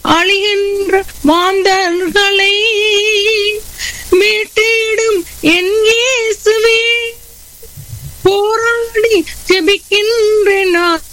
அழிகின்ற மாந்தர்களை மீட்டிடும் என் இயேசுவே, போராடி ஜெபிக்கின்ற நான்